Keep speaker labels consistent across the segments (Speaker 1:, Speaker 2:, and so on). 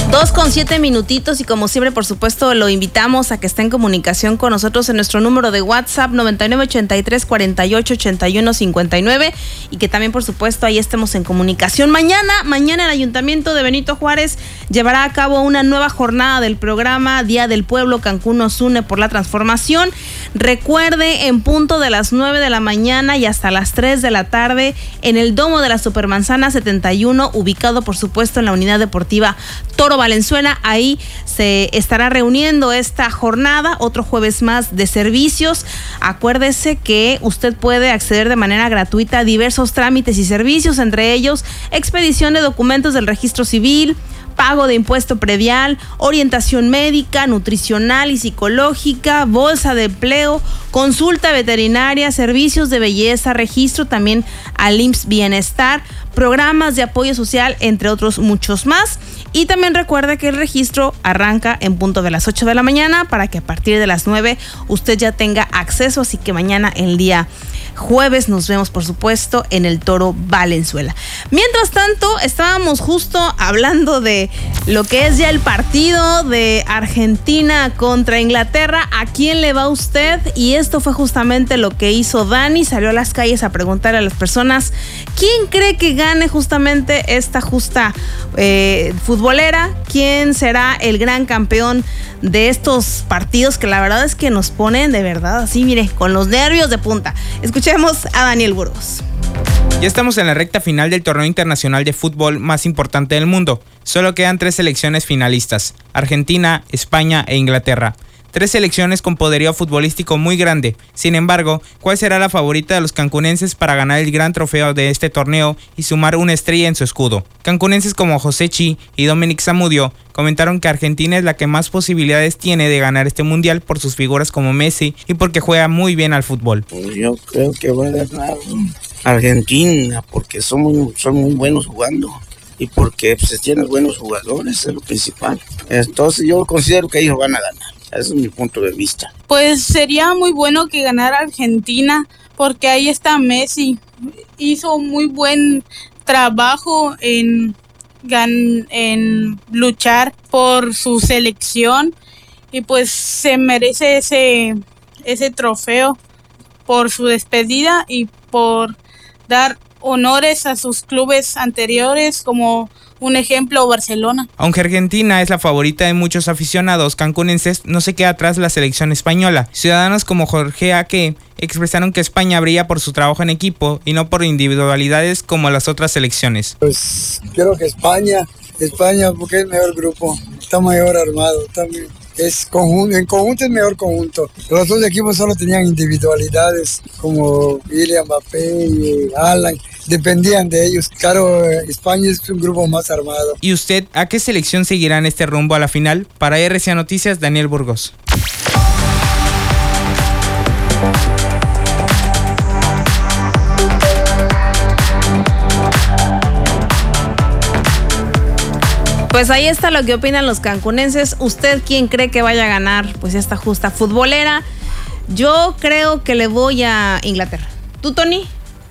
Speaker 1: 2:07 y como siempre, por supuesto, lo invitamos a que esté en comunicación con nosotros en nuestro número de WhatsApp 9983488159 y que también, por supuesto, ahí estemos en comunicación. Mañana el Ayuntamiento de Benito Juárez llevará a cabo una nueva jornada del programa Día del Pueblo Cancún nos une por la transformación. Recuerde, en punto de las 9 de la mañana y hasta las 3 de la tarde en el Domo de la Supermanzana 71, ubicado, por supuesto, en la Unidad Deportiva Toro Valenzuela. Ahí se estará reuniendo esta jornada, otro jueves más de servicios. Acuérdese que usted puede acceder de manera gratuita a diversos trámites y servicios, entre ellos expedición de documentos del registro civil, pago de impuesto predial, orientación médica, nutricional y psicológica, bolsa de empleo, consulta veterinaria, servicios de belleza, registro también al IMSS Bienestar, programas de apoyo social, entre otros muchos más. Y también recuerde que el registro arranca en punto de las 8 de la mañana para que a partir de las 9 usted ya tenga acceso. Así que mañana, el día jueves, nos vemos, por supuesto, en el Toro Valenzuela. Mientras tanto, estábamos justo hablando de lo que es ya el partido de Argentina contra Inglaterra. ¿A quién le va usted? Y esto fue justamente lo que hizo Dani. Salió a las calles a preguntar a las personas quién cree que gane justamente esta justa futbolera, quién será el gran campeón de estos partidos que la verdad es que nos ponen de verdad así, mire, con los nervios de punta. Escuchemos a Daniel Burgos.
Speaker 2: Ya estamos en la recta final del torneo internacional de fútbol más importante del mundo. Solo quedan 3 selecciones finalistas: Argentina, España e Inglaterra. 3 selecciones con poderío futbolístico muy grande. Sin embargo, ¿cuál será la favorita de los cancunenses para ganar el gran trofeo de este torneo y sumar una estrella en su escudo? Cancunenses como José Chi y Dominic Zamudio comentaron que Argentina es la que más posibilidades tiene de ganar este mundial por sus figuras como Messi y porque juega muy bien al fútbol.
Speaker 3: Yo creo que va a ganar Argentina porque son muy buenos jugando y porque pues, tienen buenos jugadores, es lo principal. Entonces yo considero que ellos van a ganar. Ese es mi punto de vista.
Speaker 4: Pues sería muy bueno que ganara Argentina, porque ahí está Messi. Hizo muy buen trabajo en luchar por su selección y pues se merece ese trofeo por su despedida y por dar honores a sus clubes anteriores, como un ejemplo Barcelona.
Speaker 2: Aunque Argentina es la favorita de muchos aficionados cancunenses, no se queda atrás la selección española. Ciudadanos como Jorge Aque expresaron que España brilla por su trabajo en equipo y no por individualidades como las otras selecciones.
Speaker 5: Pues creo que España porque es el mejor grupo, está mejor armado también. En conjunto es mejor conjunto. Los dos equipos solo tenían individualidades como Kylian Mbappé y Alan, dependían de ellos. Claro, España es un grupo más armado.
Speaker 2: ¿Y usted a qué selección seguirá en este rumbo a la final? Para RCA Noticias, Daniel Burgos.
Speaker 1: Pues ahí está lo que opinan los cancunenses. ¿Usted quién cree que vaya a ganar pues esta justa futbolera? Yo creo que le voy a Inglaterra. ¿Tú, Tony?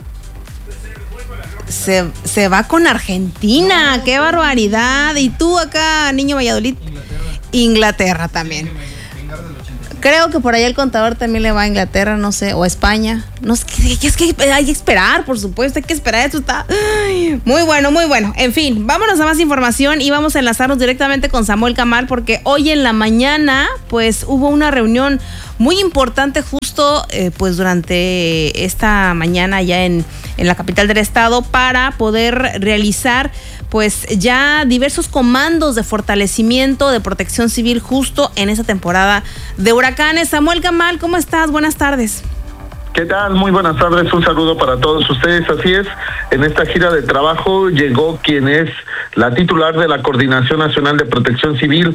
Speaker 1: Se va con Argentina. ¡Qué barbaridad! ¿Y tú acá, niño Valladolid? Inglaterra también. Creo que por ahí el contador también le va a Inglaterra, no sé, o a España. No sé, es que hay que esperar, por supuesto, hay que esperar. Esto está muy bueno, muy bueno. En fin, vámonos a más información y vamos a enlazarnos directamente con Samuel Camal, porque hoy en la mañana, pues, hubo una reunión muy importante justo, pues, durante esta mañana ya en la capital del estado para poder realizar pues ya diversos comandos de fortalecimiento de protección civil justo en esa temporada de huracanes. Samuel Camal, ¿cómo estás? Buenas tardes.
Speaker 6: ¿Qué tal? Muy buenas tardes, un saludo para todos ustedes. Así es, en esta gira de trabajo llegó quien es la titular de la Coordinación Nacional de Protección Civil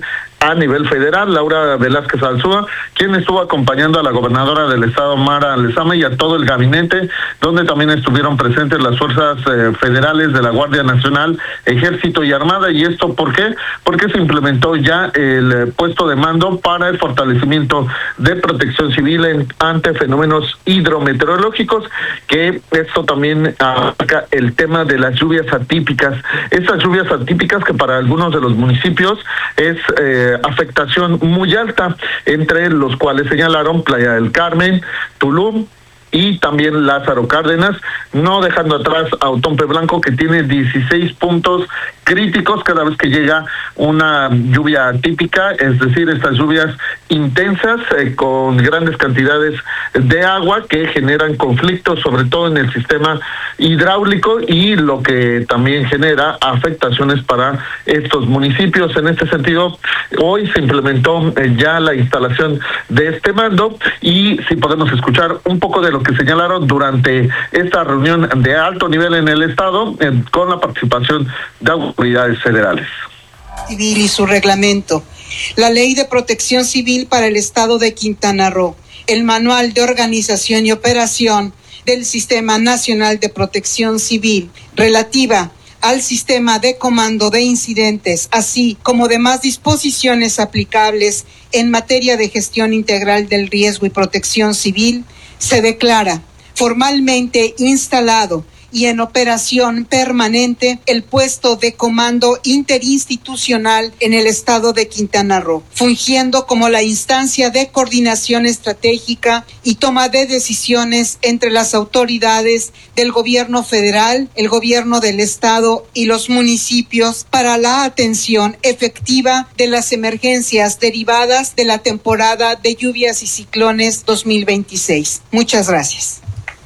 Speaker 6: a nivel federal, Laura Velázquez Alzúa, quien estuvo acompañando a la gobernadora del estado, Mara Lezama, y a todo el gabinete, donde también estuvieron presentes las fuerzas federales de la Guardia Nacional, Ejército y Armada. ¿Y esto por qué? Porque se implementó ya el puesto de mando para el fortalecimiento de protección civil ante fenómenos hidrometeorológicos, que esto también abarca el tema de las lluvias atípicas. Estas lluvias atípicas que para algunos de los municipios es afectación muy alta, entre los cuales señalaron Playa del Carmen, Tulum y también Lázaro Cárdenas, no dejando atrás a Otompe Blanco, que tiene 16 puntos críticos cada vez que llega una lluvia atípica, es decir, estas lluvias intensas con grandes cantidades de agua que generan conflictos, sobre todo en el sistema hidráulico, y lo que también genera afectaciones para estos municipios. En este sentido, hoy se implementó ya la instalación de este mando, y si podemos escuchar un poco de lo que señalaron durante esta reunión de alto nivel en el estado, con la participación de autoridades federales.
Speaker 7: Civil y su reglamento, la Ley de Protección Civil para el Estado de Quintana Roo, el Manual de Organización y Operación del Sistema Nacional de Protección Civil relativa al sistema de comando de incidentes, así como demás disposiciones aplicables en materia de gestión integral del riesgo y protección civil, se declara formalmente instalado y en operación permanente el puesto de comando interinstitucional en el estado de Quintana Roo, fungiendo como la instancia de coordinación estratégica y toma de decisiones entre las autoridades del gobierno federal, el gobierno del estado y los municipios para la atención efectiva de las emergencias derivadas de la temporada de lluvias y ciclones 2026. Muchas gracias.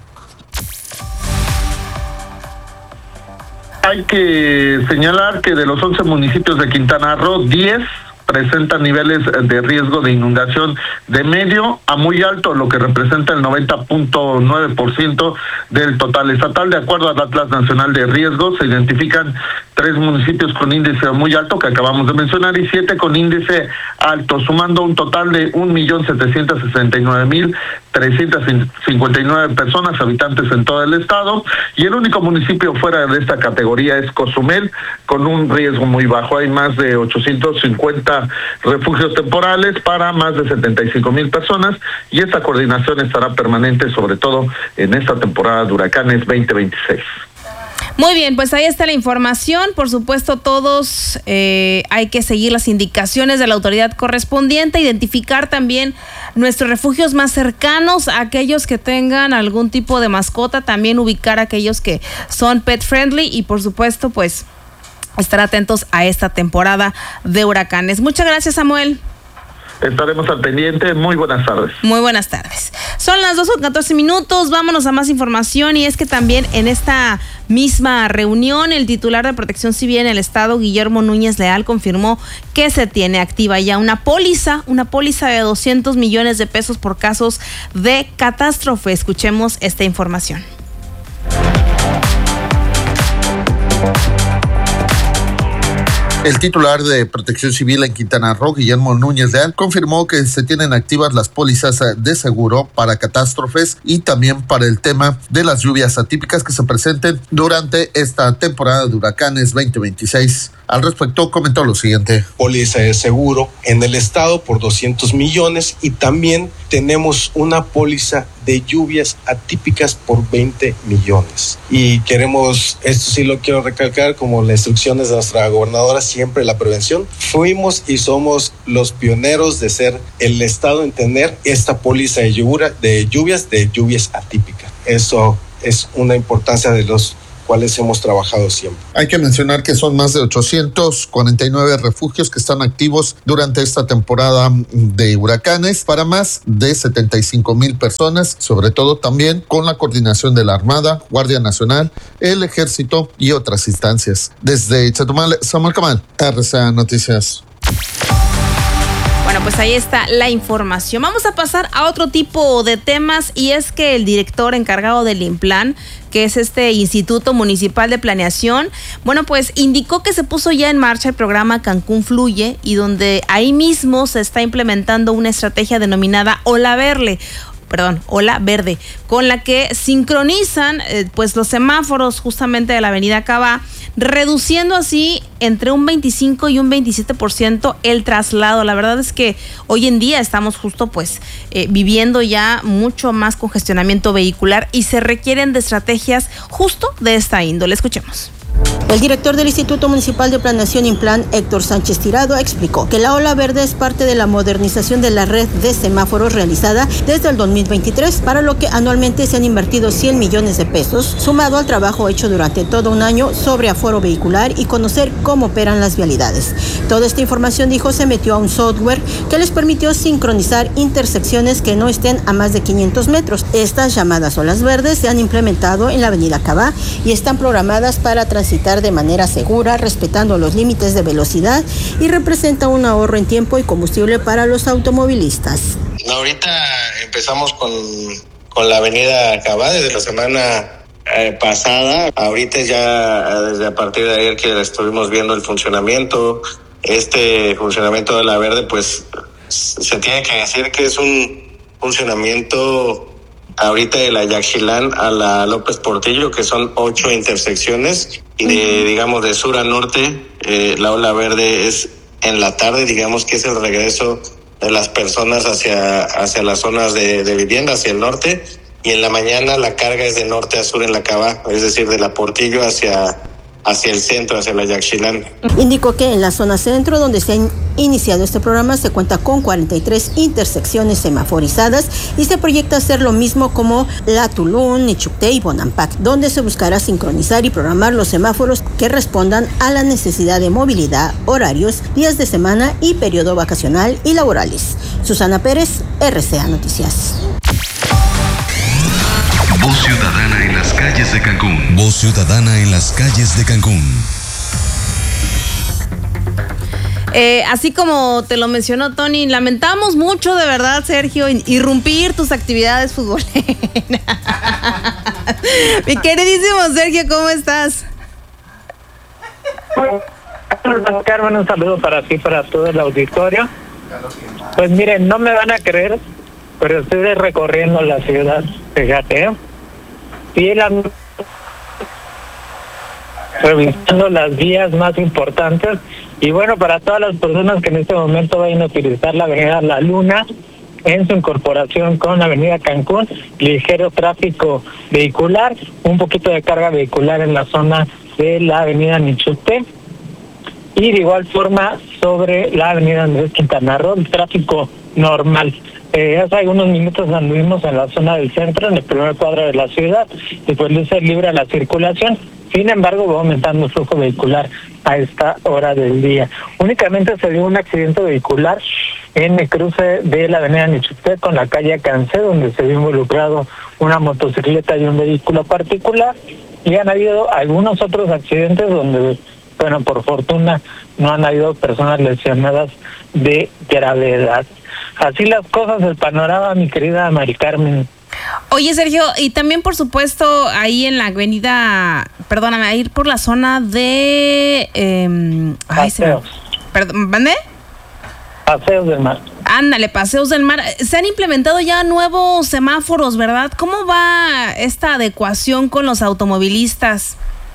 Speaker 6: Hay que señalar que de los 11 municipios de Quintana Roo, 10 presentan niveles de riesgo de inundación de medio a muy alto, lo que representa el 90.9% del total estatal. De acuerdo al Atlas Nacional de Riesgos, se identifican 3 municipios con índice muy alto, que acabamos de mencionar, y 7 con índice alto, sumando un total de 1.769.359 personas, habitantes en todo el estado, y el único municipio fuera de esta categoría es Cozumel, con un riesgo muy bajo. Hay más de 850 refugios temporales para más de 75,000 personas, y esta coordinación estará permanente, sobre todo en esta temporada de huracanes 2026.
Speaker 1: Muy bien, pues ahí está la información. Por supuesto, todos hay que seguir las indicaciones de la autoridad correspondiente, identificar también nuestros refugios más cercanos, aquellos que tengan algún tipo de mascota, también ubicar aquellos que son pet friendly, y por supuesto, pues estar atentos a esta temporada de huracanes. Muchas gracias, Samuel.
Speaker 6: Estaremos al pendiente. Muy buenas tardes.
Speaker 1: Muy buenas tardes. Son las 2:14. Vámonos a más información, y es que también en esta misma reunión el titular de Protección Civil en el estado, Guillermo Núñez Leal, confirmó que se tiene activa ya una póliza de 200 millones de pesos por casos de catástrofe. Escuchemos esta información.
Speaker 8: El titular de Protección Civil en Quintana Roo, Guillermo Núñez Leal, confirmó que se tienen activas las pólizas de seguro para catástrofes y también para el tema de las lluvias atípicas que se presenten durante esta temporada de huracanes 2026. Al respecto, comentó lo siguiente.
Speaker 9: Póliza de seguro en el estado por 200 millones y también tenemos una póliza de lluvias atípicas por 20 millones. Y queremos, esto sí lo quiero recalcar, como las instrucciones de nuestra gobernadora, siempre la prevención. Fuimos y somos los pioneros de ser el estado en tener esta póliza de lluvias atípicas. Eso es una importancia de los cuales hemos trabajado siempre.
Speaker 8: Hay que mencionar que son más de 849 refugios que están activos durante esta temporada de huracanes para más de 75,000 personas, sobre todo también con la coordinación de la Armada, Guardia Nacional, el Ejército y otras instancias. Desde Chetumal, Samuel Camal, RCA Noticias.
Speaker 1: Bueno, pues ahí está la información. Vamos a pasar a otro tipo de temas, y es que el director encargado del INPLAN, que es este Instituto Municipal de Planeación, bueno, pues indicó que se puso ya en marcha el programa Cancún Fluye, y donde ahí mismo se está implementando una estrategia denominada Ola Verde, con la que sincronizan pues los semáforos justamente de la avenida Cabá, reduciendo así entre un 25 y un 27% el traslado. La verdad es que hoy en día estamos justo pues viviendo ya mucho más congestionamiento vehicular, y se requieren de estrategias justo de esta índole. Escuchemos.
Speaker 10: El director del Instituto Municipal de Planeación INPLAN, Héctor Sánchez Tirado, explicó que la Ola Verde es parte de la modernización de la red de semáforos realizada desde el 2023, para lo que anualmente se han invertido 100 millones de pesos, sumado al trabajo hecho durante todo un año sobre aforo vehicular y conocer cómo operan las vialidades. Toda esta información, dijo, se metió a un software que les permitió sincronizar intersecciones que no estén a más de 500 metros. Estas llamadas olas verdes se han implementado en la avenida Cabá y están programadas para transitar de manera segura, respetando los límites de velocidad, y representa un ahorro en tiempo y combustible para los automovilistas.
Speaker 11: Ahorita empezamos con la avenida Cabá desde la semana pasada. Ahorita ya desde a partir de ayer que estuvimos viendo el funcionamiento, este funcionamiento de la Verde, pues se tiene que decir que es un funcionamiento ahorita de la Yaxchilán a la López Portillo, que son 8 intersecciones, y digamos de sur a norte, la Ola Verde es en la tarde, digamos que es el regreso de las personas hacia las zonas de vivienda, hacia el norte, y en la mañana la carga es de norte a sur en la Cabá, es decir, de la Portillo hacia el centro, hacia la Yaxchilán.
Speaker 10: Indicó que en la zona centro, donde se ha iniciado este programa, se cuenta con 43 intersecciones semaforizadas, y se proyecta hacer lo mismo como la Tulum, Nichucté y Bonampak, donde se buscará sincronizar y programar los semáforos que respondan a la necesidad de movilidad, horarios, días de semana y periodo vacacional y laborales. Susana Pérez, RCA Noticias.
Speaker 12: Voz Ciudadana en las calles de Cancún. Voz Ciudadana en las calles de Cancún.
Speaker 1: Así como te lo mencionó Tony, lamentamos mucho, de verdad, Sergio, irrumpir tus actividades futboleras. Mi queridísimo Sergio, ¿cómo estás?
Speaker 13: Carmen, un saludo para ti, para todo el auditorio. Pues miren, no me van a creer, pero estoy recorriendo la ciudad, fíjate, y revisando las vías más importantes. Y bueno, para todas las personas que en este momento vayan a utilizar la avenida La Luna en su incorporación con la avenida Cancún, ligero tráfico vehicular, un poquito de carga vehicular en la zona de la avenida Nichucté, y de igual forma sobre la avenida Andrés Quintana Roo, el tráfico normal. Hace algunos minutos anduvimos en la zona del centro, en el primer cuadro de la ciudad, y pues luce libre a la circulación. Sin embargo, va aumentando el flujo vehicular a esta hora del día. Únicamente se dio un accidente vehicular en el cruce de la avenida Nichucté con la calle Cancé, donde se vio involucrado una motocicleta y un vehículo particular, y han habido algunos otros accidentes donde, bueno, por fortuna no han habido personas lesionadas de gravedad. Así las cosas, el panorama, mi querida Mari Carmen.
Speaker 1: Oye, Sergio, y también, por supuesto, ahí en la avenida, perdóname, a ir por la zona de...
Speaker 13: Paseos.
Speaker 1: ¿Mande?
Speaker 13: Paseos del Mar.
Speaker 1: Ándale, Paseos del Mar. Se han implementado ya nuevos semáforos, ¿verdad? ¿Cómo va esta adecuación con los automovilistas?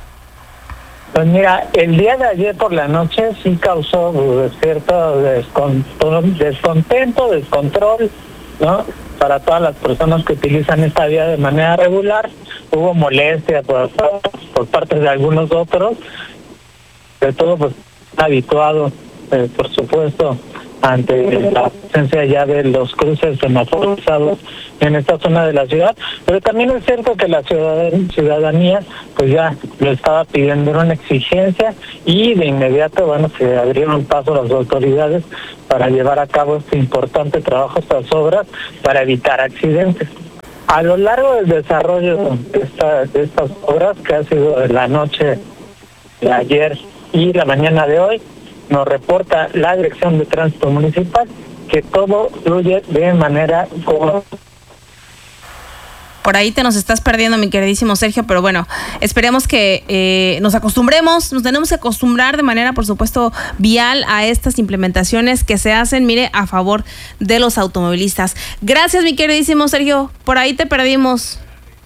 Speaker 13: Pues mira, el día de ayer por la noche sí causó cierto descontento, descontrol, ¿no? Para todas las personas que utilizan esta vía de manera regular. Hubo molestia por parte de algunos otros, de todo pues habituado, por supuesto, ante la presencia ya de los cruces semaforizados en esta zona de la ciudad, pero también es cierto que la ciudadanía pues ya lo estaba pidiendo, era una exigencia, y de inmediato, bueno, se abrieron paso las autoridades para llevar a cabo este importante trabajo, estas obras, para evitar accidentes. A lo largo del desarrollo de estas obras, que ha sido de la noche de ayer y la mañana de hoy, nos reporta la Dirección de Tránsito Municipal que todo fluye de manera correcta.
Speaker 1: Por ahí te nos estás perdiendo, mi queridísimo Sergio, pero bueno, esperemos que nos tenemos que acostumbrar de manera, por supuesto, vial a estas implementaciones que se hacen, mire, a favor de los automovilistas. Gracias, mi queridísimo Sergio, por ahí te perdimos.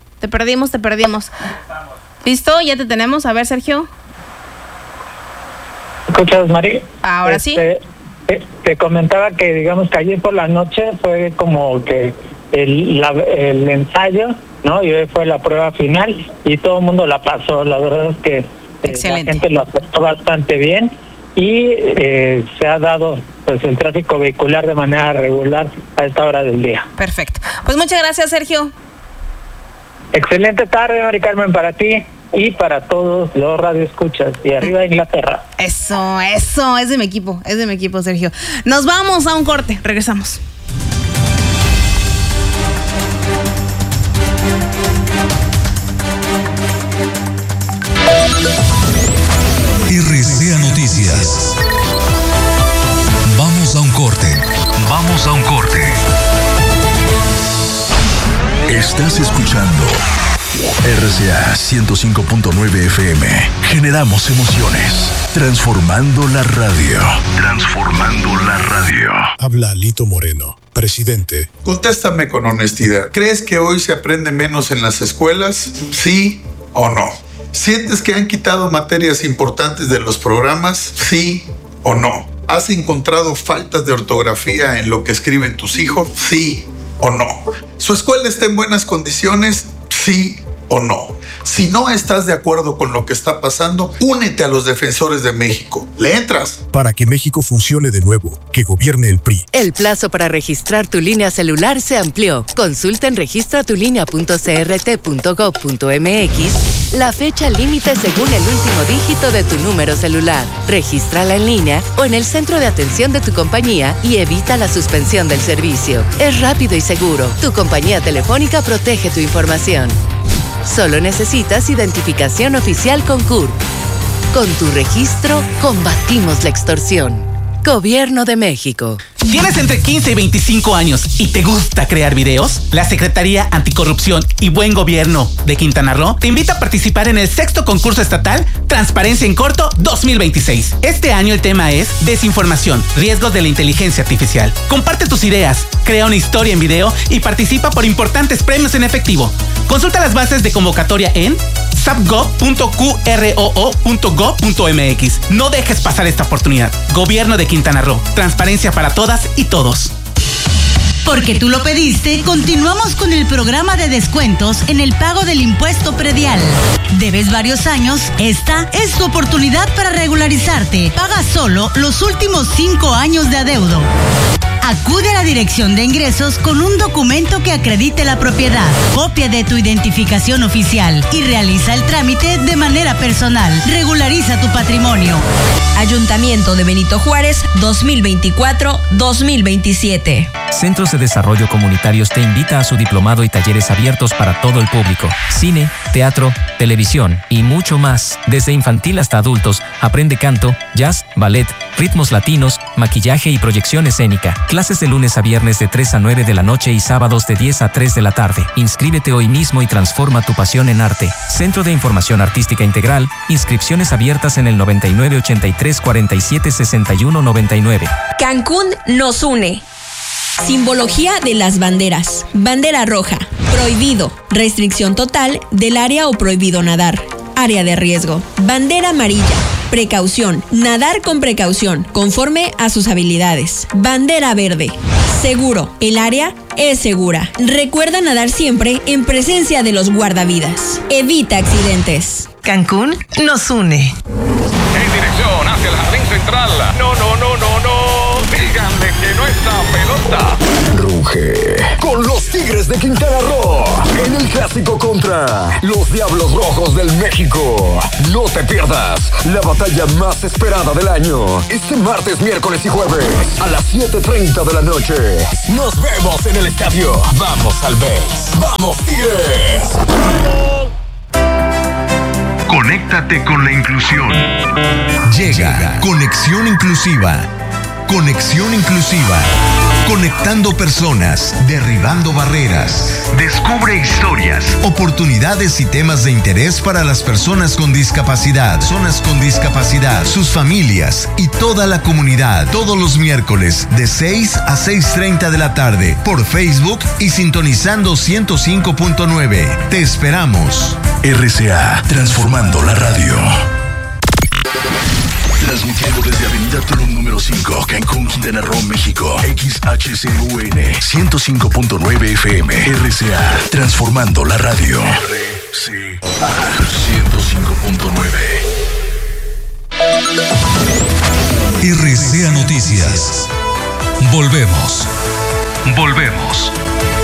Speaker 1: ¿Listo? ¿Ya te tenemos? A ver, Sergio.
Speaker 13: ¿Escuchas, Mari?
Speaker 1: Ahora sí.
Speaker 13: Te comentaba que, digamos, que ayer por la noche fue como que el ensayo, ¿no? Y hoy fue la prueba final y todo el mundo la pasó. La verdad es que la gente lo aceptó bastante bien y se ha dado pues el tráfico vehicular de manera regular a esta hora del día.
Speaker 1: Perfecto. Pues muchas gracias, Sergio.
Speaker 13: Excelente tarde, Mari Carmen, para ti y para todos los radioescuchas. Y arriba Inglaterra.
Speaker 1: Eso, es de mi equipo, Sergio. Nos vamos a un corte, regresamos.
Speaker 12: RCA Noticias. Vamos a un corte. Estás escuchando RCA 105.9 FM. Generamos emociones. Transformando la radio.
Speaker 14: Habla Alito Moreno, presidente.
Speaker 15: Contéstame con honestidad. ¿Crees que hoy se aprende menos en las escuelas? ¿Sí o no? ¿Sientes que han quitado materias importantes de los programas? ¿Sí o no? ¿Has encontrado faltas de ortografía en lo que escriben tus hijos? ¿Sí o no? ¿Su escuela está en buenas condiciones? ¿Sí o no? Si no estás de acuerdo con lo que está pasando, únete a los defensores de México. ¿Le entras?
Speaker 14: Para que México funcione de nuevo, que gobierne el PRI.
Speaker 16: El plazo para registrar tu línea celular se amplió. Consulta en registratulinea.crt.gov.mx la fecha límite según el último dígito de tu número celular. Regístrala en línea o en el centro de atención de tu compañía y evita la suspensión del servicio. Es rápido y seguro. Tu compañía telefónica protege tu información. Solo necesitas identificación oficial con CURP. Con tu registro, combatimos la extorsión. Gobierno de México.
Speaker 17: ¿Tienes entre 15 y 25 años y te gusta crear videos? La Secretaría Anticorrupción y Buen Gobierno de Quintana Roo te invita a participar en el 6º concurso estatal Transparencia en Corto 2026. Este año el tema es Desinformación, riesgos de la inteligencia artificial. Comparte tus ideas, crea una historia en video y participa por importantes premios en efectivo. Consulta las bases de convocatoria en sapgov.qroo.gov.mx. No dejes pasar esta oportunidad. Gobierno de Quintana Roo. Transparencia para todas y todos.
Speaker 18: Porque tú lo pediste, continuamos con el programa de descuentos en el pago del impuesto predial. ¿Debes varios años? Esta es tu oportunidad para regularizarte. Paga solo los últimos 5 años de adeudo. Acude a la Dirección de Ingresos con un documento que acredite la propiedad, copia de tu identificación oficial y realiza el trámite de manera personal. Regulariza tu patrimonio.
Speaker 19: Ayuntamiento de Benito Juárez 2024-2027.
Speaker 20: Centros de Desarrollo Comunitarios te invita a su diplomado y talleres abiertos para todo el público. Cine, teatro, televisión y mucho más. Desde infantil hasta adultos, aprende canto, jazz, ballet, ritmos latinos, maquillaje y proyección escénica. Clases de lunes a viernes de 3 a 9 de la noche y sábados de 10 a 3 de la tarde. Inscríbete hoy mismo y transforma tu pasión en arte. Centro de Información Artística Integral. Inscripciones abiertas en el 9983 47 61 99.
Speaker 19: Cancún nos une. Simbología de las banderas. Bandera roja, prohibido. Restricción total del área o prohibido nadar. Área de riesgo. Bandera amarilla. Precaución. Nadar con precaución, conforme a sus habilidades. Bandera verde. Seguro. El área es segura. Recuerda nadar siempre en presencia de los guardavidas. Evita accidentes.
Speaker 18: Cancún nos une.
Speaker 21: En dirección hacia el jardín central. No. Díganle que no está pelota.
Speaker 22: Ruge con los Tigres de Quintana Roo en el clásico contra los Diablos Rojos del México. No te pierdas la batalla más esperada del año. Este martes, miércoles y jueves a las 7:30 de la noche. Nos vemos en el estadio. Vamos al BASE. ¡Vamos, Tigres!
Speaker 12: Conéctate con la inclusión. Llega Conexión Inclusiva. Conexión Inclusiva.
Speaker 3: Conectando personas, derribando barreras. Descubre historias, oportunidades y temas de interés para las personas con discapacidad, sus familias y toda la comunidad. Todos los miércoles de 6 a 6:30 de la tarde por Facebook y sintonizando 105.9. Te esperamos.
Speaker 22: RCA, transformando la radio. Transmitiendo desde Avenida Tulum número 5, Cancún, Quintana Roo, México. XHCUN 105.9 FM. RCA, transformando la radio. RCA 105.9.
Speaker 12: RCA Noticias. Volvemos.